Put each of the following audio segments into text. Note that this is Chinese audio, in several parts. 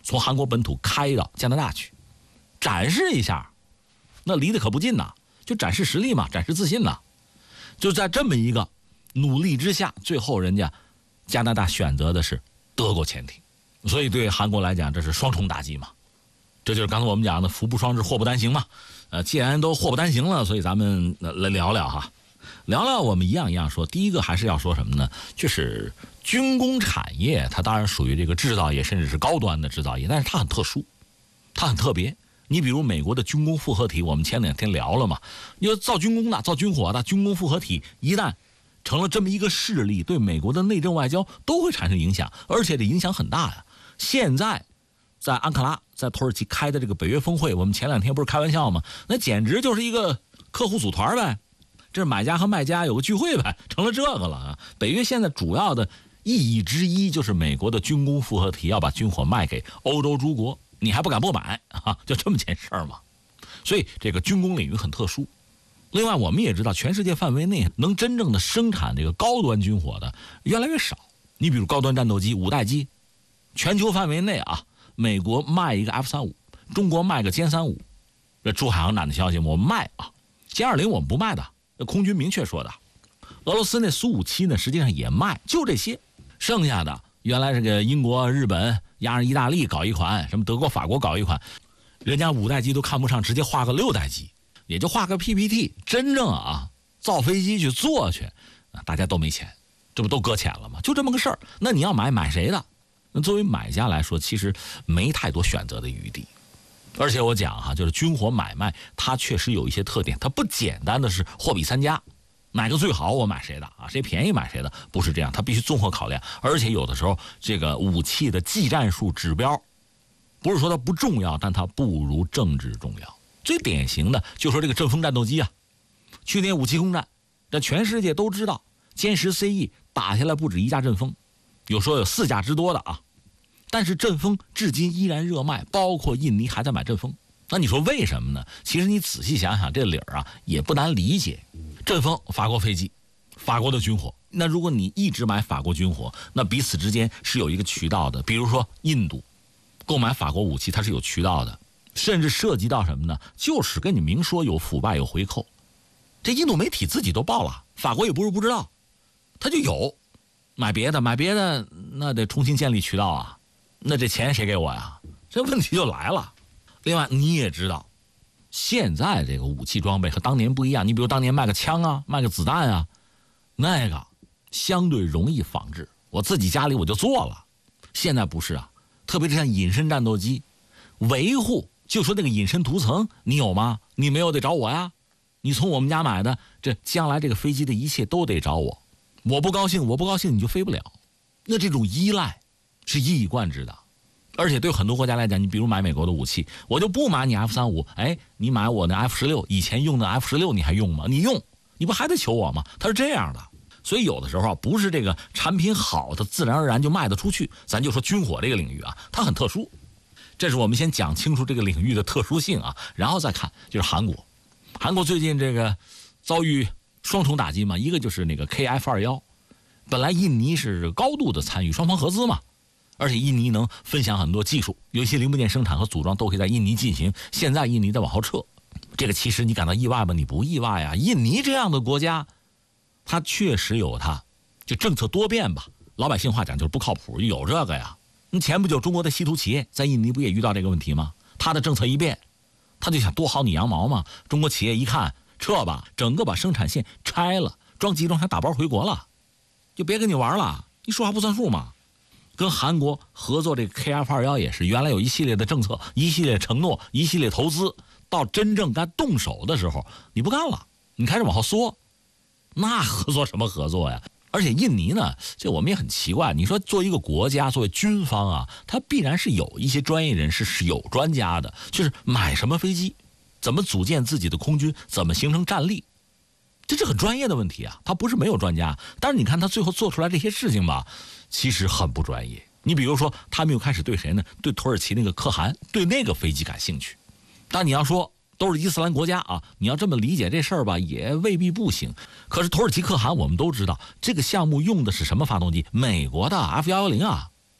从韩国本土开到加拿大去，展示一下，那离得可不近呐，就展示实力嘛，展示自信呐。就在这么一个努力之下，最后人家加拿大选择的是德国潜艇，所以对韩国来讲，这是双重打击嘛。这就是刚才我们讲的福不双至，祸不单行嘛。既然都祸不单行了，所以咱们来聊聊哈，聊聊我们一样一样说。第一个还是要说什么呢？就是军工产业，它当然属于这个制造业，甚至是高端的制造业，但是它很特殊，它很特别。你比如美国的军工复合体，我们前两天聊了嘛，你说造军工的、造军火的军工复合体，一旦成了这么一个势力，对美国的内政外交都会产生影响，而且这影响很大呀。现在在安卡拉，在土耳其开的这个北约峰会，我们前两天不是开玩笑吗？那简直就是一个客户组团呗，这是买家和卖家有个聚会呗，成了这个了啊。北约现在主要的意义之一就是美国的军工复合体要把军火卖给欧洲诸国，你还不敢不买啊？就这么件事儿嘛。所以这个军工领域很特殊。另外我们也知道，全世界范围内能真正的生产这个高端军火的越来越少。你比如高端战斗机5代机，全球范围内啊，美国卖一个 F-35， 中国卖个歼35，这珠海航展的消息我们卖啊，歼20我们不卖的，空军明确说的。俄罗斯那苏57呢，实际上也卖，就这些，剩下的原来这个英国、日本压上意大利搞一款，什么德国、法国搞一款，人家5代机都看不上，直接画个6代机，也就画个 PPT， 真正啊造飞机去做去，大家都没钱，这不都搁浅了吗？就这么个事儿。那你要买谁的？那作为买家来说，其实没太多选择的余地。而且我讲哈，就是军火买卖，它确实有一些特点，它不简单的是货比三家，哪个最好我买谁的啊，谁便宜买谁的，不是这样，它必须综合考量。而且有的时候这个武器的技战术指标，不是说它不重要，但它不如政治重要。最典型的就说这个阵风战斗机啊，去年武器空战，这全世界都知道，歼10 CE 打下来不止一架阵风，有说有4架之多的啊。但是阵风至今依然热卖，包括印尼还在买阵风。那你说为什么呢？其实你仔细想想，这理儿啊也不难理解。阵风法国飞机，法国的军火，那如果你一直买法国军火，那彼此之间是有一个渠道的。比如说印度购买法国武器，它是有渠道的，甚至涉及到什么呢？就是跟你明说有腐败有回扣。这印度媒体自己都报了，法国也不是不知道，他就有买别的那得重新建立渠道啊。那这钱谁给我呀？这问题就来了。另外你也知道，现在这个武器装备和当年不一样。你比如当年卖个枪啊，卖个子弹啊，那个相对容易仿制，我自己家里我就做了。现在不是啊，特别是像隐身战斗机，维护就说那个隐身涂层你有吗？你没有得找我呀。你从我们家买的，这将来这个飞机的一切都得找我。我不高兴你就飞不了。那这种依赖是一以贯之的。而且对很多国家来讲，你比如买美国的武器，我就不买你 F-35， 你买我那 F-16， 以前用的 F-16你还用吗？你用，你不还得求我吗？它是这样的。所以有的时候啊，不是这个产品好的自然而然就卖得出去。咱就说军火这个领域啊，它很特殊。这是我们先讲清楚这个领域的特殊性啊，然后再看就是韩国。韩国最近这个遭遇双重打击嘛，一个就是那个 KF-21， 本来印尼是高度的参与，双方合资嘛。而且印尼能分享很多技术，有一些零部件生产和组装都可以在印尼进行。现在印尼在往后撤，这个其实你感到意外吗？你不意外啊。印尼这样的国家，它确实有它，就政策多变吧，老百姓话讲就是不靠谱，有这个呀。那前不久中国的稀土企业在印尼不也遇到这个问题吗？他的政策一变，他就想多薅你羊毛嘛。中国企业一看撤吧，整个把生产线拆了，装集装箱打包回国了，就别跟你玩了，你说话不算数嘛。跟韩国合作这个 KF-21也是，原来有一系列的政策，一系列承诺，一系列投资，到真正该动手的时候，你不干了，你开始往后缩，那合作什么合作呀？而且印尼呢，这我们也很奇怪，你说作为一个国家，作为军方啊，它必然是有一些专业人士，是有专家的，就是买什么飞机，怎么组建自己的空军，怎么形成战力，这是很专业的问题啊，他不是没有专家。但是你看他最后做出来这些事情吧，其实很不专业。你比如说他们又开始对谁呢？对土耳其那个可汗，对那个飞机感兴趣。但你要说都是伊斯兰国家啊，你要这么理解这事儿吧，也未必不行。可是土耳其可汗我们都知道，这个项目用的是什么发动机？美国的 F-110啊，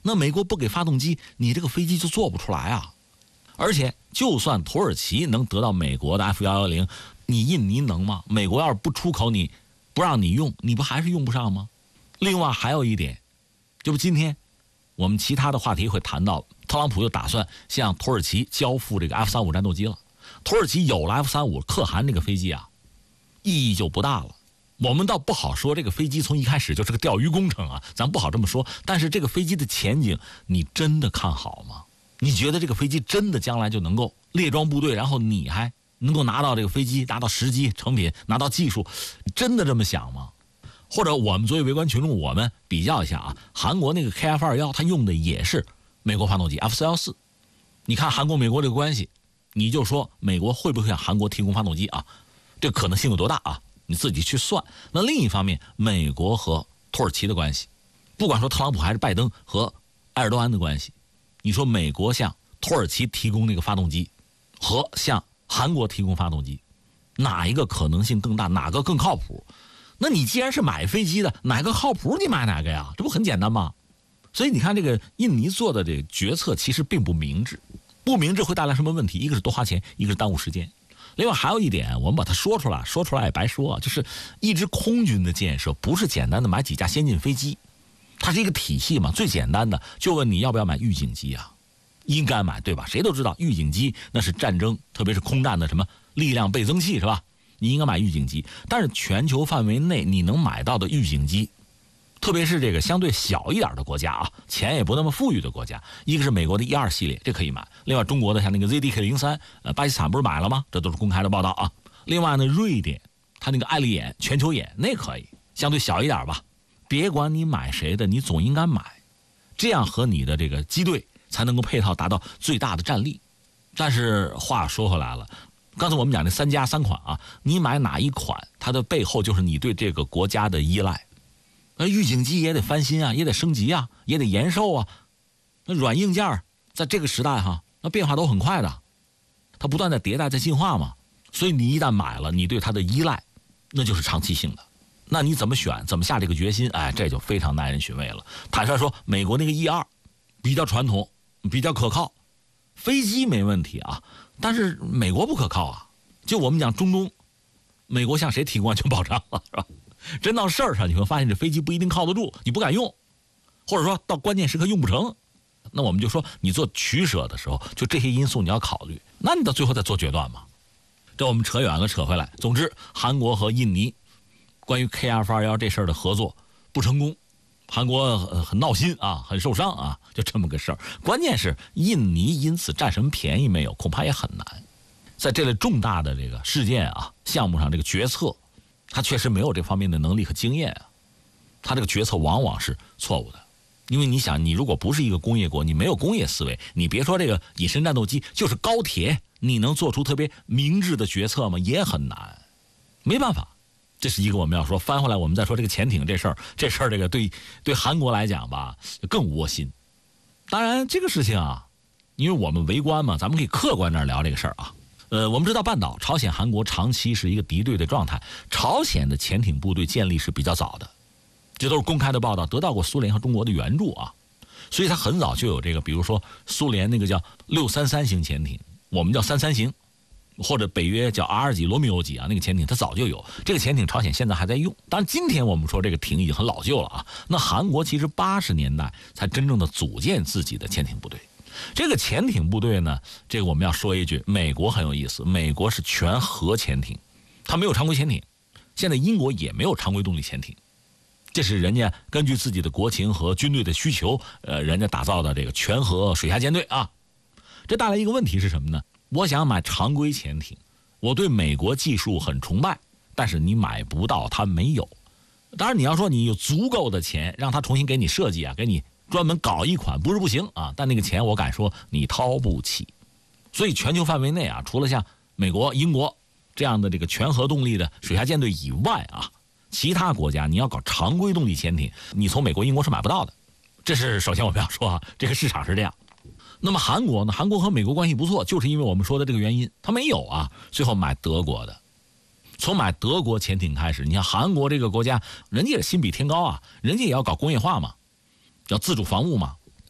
那美国不给发动机，你这个飞机就做不出来啊。而且就算土耳其能得到美国的 F110，你印尼能吗？美国要是不出口，你不让你用，你不还是用不上吗？另外还有一点，这不今天我们其他的话题会谈到，特朗普又打算向土耳其交付这个 F-35战斗机了。土耳其有了 F-35可汗这个飞机啊，意义就不大了。我们倒不好说这个飞机从一开始就是个钓鱼工程啊，咱不好这么说。但是这个飞机的前景，你真的看好吗？你觉得这个飞机真的将来就能够列装部队，然后你还能够拿到这个飞机，拿到时机成品，拿到技术，真的这么想吗？或者我们作为围观群众，我们比较一下啊，韩国那个 KF-21，它用的也是美国发动机 F-414。你看韩国美国这个关系，你就说美国会不会向韩国提供发动机啊？这可能性有多大啊？你自己去算。那另一方面，美国和土耳其的关系，不管说特朗普还是拜登和埃尔多安的关系，你说美国向土耳其提供那个发动机和向韩国提供发动机，哪一个可能性更大，哪个更靠谱？那你既然是买飞机的，哪个靠谱你买哪个呀？这不很简单吗？所以你看这个印尼做的这个决策其实并不明智，不明智会带来什么问题？一个是多花钱，一个是耽误时间。另外还有一点，我们把它说出来也白说啊，就是一支空军的建设不是简单的买几架先进飞机，它是一个体系嘛。最简单的就问你要不要买预警机啊？应该买，对吧？谁都知道预警机那是战争，特别是空战的什么力量倍增器，是吧？你应该买预警机。但是全球范围内你能买到的预警机，特别是这个相对小一点的国家啊，钱也不那么富裕的国家，一个是美国的E2系列，这可以买。另外中国的像那个 ZDK03，巴基斯坦不是买了吗？这都是公开的报道啊。另外呢，瑞典它那个爱丽眼全球眼那可以，相对小一点吧。别管你买谁的，你总应该买，这样和你的这个机队才能够配套，达到最大的战力。但是话说回来了，刚才我们讲这3+3款啊，你买哪一款，它的背后就是你对这个国家的依赖。预警机也得翻新啊，也得升级啊，也得延寿啊。那软硬件在这个时代哈，那变化都很快的，它不断在迭代，在进化嘛。所以你一旦买了，你对它的依赖，那就是长期性的。那你怎么选，怎么下这个决心？哎，这就非常耐人寻味了。坦率说，美国那个 E2比较传统，比较可靠，飞机没问题啊，但是美国不可靠啊。就我们讲中东，美国向谁提供安全保障了，是吧？真到事儿上，你会发现这飞机不一定靠得住，你不敢用，或者说到关键时刻用不成。那我们就说，你做取舍的时候，就这些因素你要考虑，那你到最后再做决断嘛。这我们扯远了，扯回来。总之，韩国和印尼关于 KF-21这事儿的合作不成功，韩国很闹心啊，很受伤啊，就这么个事儿。关键是印尼因此占什么便宜没有，恐怕也很难。在这类重大的这个事件啊项目上，这个决策他确实没有这方面的能力和经验啊，他这个决策往往是错误的。因为你想，你如果不是一个工业国，你没有工业思维，你别说这个隐身战斗机，就是高铁，你能做出特别明智的决策吗？也很难，没办法。这是一个我们要说。翻回来我们再说这个潜艇这事儿，这个对韩国来讲吧更窝心。当然这个事情啊，因为我们围观嘛，咱们可以客观那聊这个事儿啊。我们知道半岛朝鲜韩国长期是一个敌对的状态，朝鲜的潜艇部队建立是比较早的，这都是公开的报道，得到过苏联和中国的援助啊，所以它很早就有这个，比如说苏联那个叫633型潜艇，我们叫33型，或者北约叫 R 级罗密欧级啊，那个潜艇它早就有。这个潜艇朝鲜现在还在用，当然今天我们说这个艇已经很老旧了啊。那韩国其实80年代才真正的组建自己的潜艇部队。这个潜艇部队呢，这个我们要说一句，美国很有意思，美国是全核潜艇，它没有常规潜艇，现在英国也没有常规动力潜艇，这是人家根据自己的国情和军队的需求，人家打造的这个全核水下舰队啊。这带来一个问题是什么呢？我想买常规潜艇，我对美国技术很崇拜，但是你买不到，它没有。当然你要说你有足够的钱让他重新给你设计啊，给你专门搞一款，不是不行啊，但那个钱我敢说你掏不起。所以全球范围内啊，除了像美国、英国这样的这个全核动力的水下舰队以外啊，其他国家你要搞常规动力潜艇，你从美国、英国是买不到的。这是首先我们要说啊，这个市场是这样。那么韩国呢？韩国和美国关系不错，就是因为我们说的这个原因，他没有啊，最后买德国的。从买德国潜艇开始，你看韩国这个国家，人家也心比天高啊，人家也要搞工业化嘛，要自主防务嘛。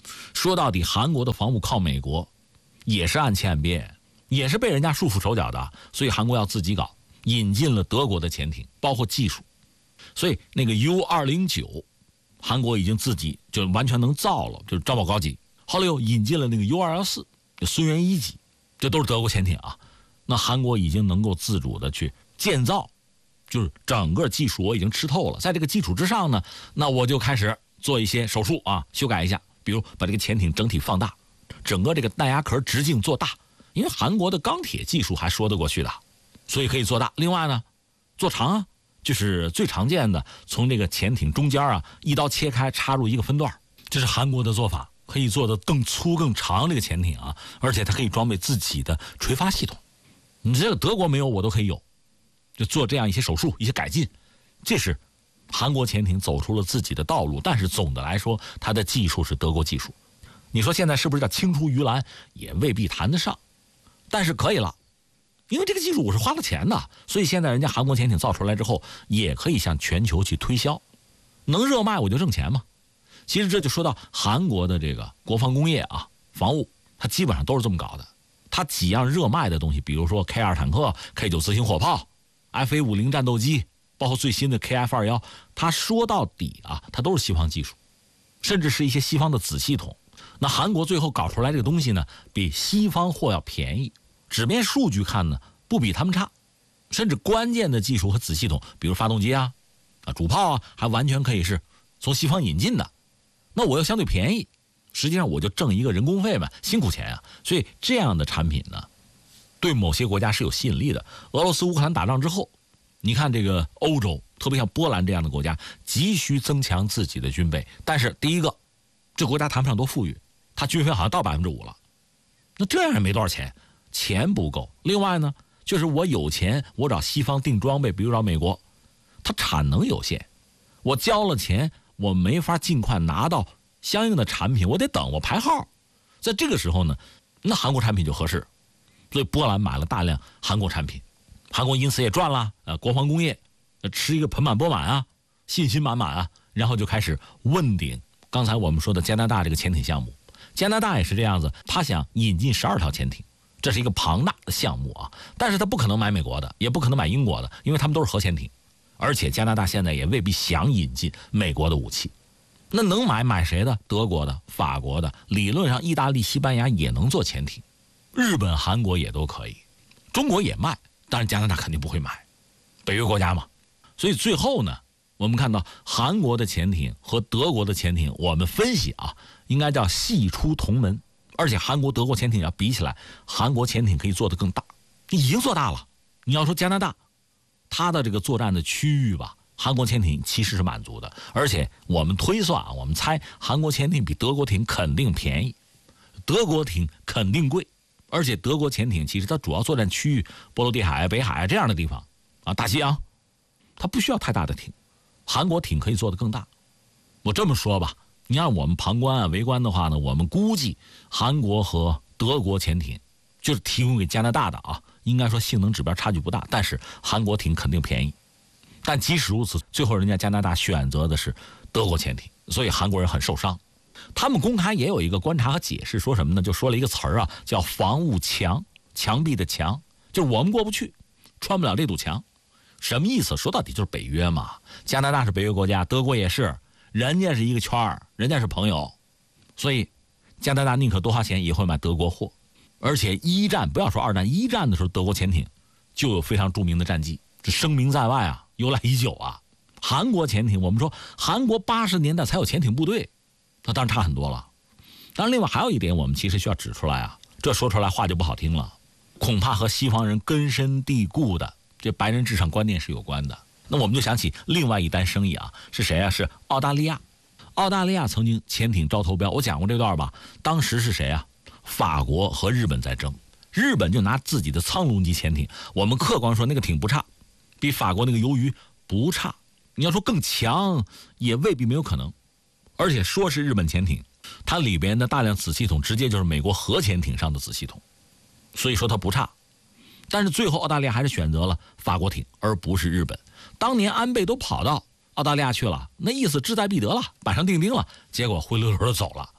说到底，韩国的防务靠美国，也是暗器暗边，也是被人家束缚手脚的，所以韩国要自己搞，引进了德国的潜艇，包括技术。所以那个 U-209，韩国已经自己就完全能造了，就是招保高级。后来又引进了那个 U-214，就孙元一级，这都是德国潜艇啊。那韩国已经能够自主的去建造，就是整个技术我已经吃透了。在这个基础之上呢，那我就开始做一些手术啊，修改一下，比如把这个潜艇整体放大，整个这个弹牙壳直径做大，因为韩国的钢铁技术还说得过去的，所以可以做大。另外呢，做长啊，就是最常见的，从这个潜艇中间啊一刀切开，插入一个分段，这是韩国的做法，可以做得更粗更长这个潜艇啊，而且它可以装备自己的垂发系统。你这个德国没有，我都可以有，就做这样一些手术、一些改进，这是韩国潜艇走出了自己的道路。但是总的来说，它的技术是德国技术。你说现在是不是叫青出于蓝，也未必谈得上，但是可以了。因为这个技术我是花了钱的，所以现在人家韩国潜艇造出来之后，也可以向全球去推销，能热卖我就挣钱嘛。其实这就说到韩国的这个国防工业啊，防务，它基本上都是这么搞的。它几样热卖的东西，比如说 K2 坦克、K9 自行火炮、FA50 战斗机，包括最新的 KF21，它说到底啊，它都是西方技术，甚至是一些西方的子系统。那韩国最后搞出来这个东西呢，比西方货要便宜，纸面数据看呢，不比他们差，甚至关键的技术和子系统，比如发动机啊、主炮啊，还完全可以是从西方引进的。那我又相对便宜，实际上我就挣一个人工费嘛，辛苦钱啊。所以这样的产品呢，对某些国家是有吸引力的。俄罗斯乌克兰打仗之后，你看这个欧洲，特别像波兰这样的国家，急需增强自己的军备。但是第一个，这国家谈不上多富裕，它军费好像到5%了，那这样也没多少钱，钱不够。另外呢，就是我有钱，我找西方订装备，比如找美国，它产能有限，我交了钱，我没法尽快拿到相应的产品，我得等，我排号。在这个时候呢，那韩国产品就合适，所以波兰买了大量韩国产品，韩国因此也赚了，国防工业吃一个盆满钵满啊，信心满满啊，然后就开始问鼎刚才我们说的加拿大这个潜艇项目。加拿大也是这样子，他想引进12条潜艇，这是一个庞大的项目啊，但是他不可能买美国的，也不可能买英国的，因为他们都是核潜艇，而且加拿大现在也未必想引进美国的武器。那能买谁的？德国的、法国的，理论上意大利、西班牙也能做潜艇，日本、韩国也都可以，中国也卖，但是加拿大肯定不会买，北约国家嘛。所以最后呢，我们看到韩国的潜艇和德国的潜艇，我们分析啊，应该叫系出同门，而且韩国、德国潜艇要比起来，韩国潜艇可以做得更大，已经做大了。你要说加拿大，它的这个作战的区域吧，韩国潜艇其实是满足的，而且我们推算啊，我们猜韩国潜艇比德国艇肯定便宜，德国艇肯定贵，而且德国潜艇其实它主要作战区域波罗的海、北海这样的地方啊，大西洋，它不需要太大的艇，韩国艇可以做得更大。我这么说吧，你让我们旁观啊、围观的话呢，我们估计韩国和德国潜艇就是提供给加拿大的啊，应该说性能指标差距不大，但是韩国艇肯定便宜。但即使如此，最后人家加拿大选择的是德国潜艇，所以韩国人很受伤。他们公开也有一个观察和解释，说什么呢？就说了一个词儿啊，叫防务墙，墙壁的墙，就是我们过不去，穿不了这堵墙。什么意思？说到底就是北约嘛。加拿大是北约国家，德国也是，人家是一个圈儿，人家是朋友，所以加拿大宁可多花钱也会买德国货。而且一战，不要说二战，一战的时候德国潜艇就有非常著名的战绩，这声名在外啊，由来已久啊。韩国潜艇，我们说韩国80年代才有潜艇部队，那当然差很多了。当然另外还有一点我们其实需要指出来啊，这说出来话就不好听了，恐怕和西方人根深蒂固的这白人至上观念是有关的。那我们就想起另外一单生意啊，是谁啊？是澳大利亚。澳大利亚曾经潜艇招投标，我讲过这段吧。当时是谁啊？法国和日本在争，日本就拿自己的苍龙级潜艇，我们客观说那个艇不差，比法国那个鱿鱼不差。你要说更强，也未必没有可能。而且说是日本潜艇，它里边的大量子系统直接就是美国核潜艇上的子系统，所以说它不差。但是最后澳大利亚还是选择了法国艇，而不是日本。当年安倍都跑到澳大利亚去了，那意思志在必得了，板上钉钉了，结果灰溜溜的走了。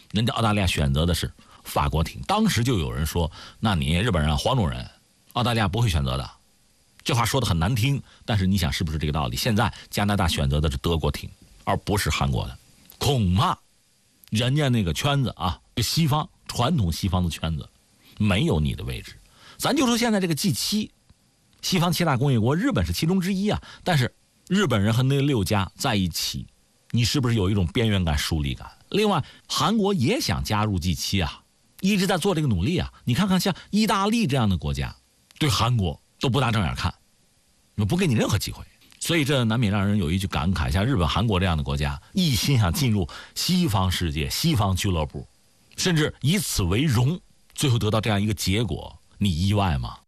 人家澳大利亚选择的是法国艇。当时就有人说，那你日本人黄种人，澳大利亚不会选择的。这话说得很难听，但是你想是不是这个道理？现在加拿大选择的是德国艇，而不是韩国的，恐怕人家那个圈子啊，西方传统西方的圈子没有你的位置。咱就说现在这个 G7， 西方7大工业国，日本是其中之一啊，但是日本人和那6家在一起，你是不是有一种边缘感、疏离感？另外，韩国也想加入 G7 啊，一直在做这个努力啊。你看看像意大利这样的国家，对韩国都不大正眼看，不给你任何机会。所以这难免让人有一句感慨，像日本、韩国这样的国家，一心想进入西方世界、西方俱乐部，甚至以此为荣，最后得到这样一个结果，你意外吗？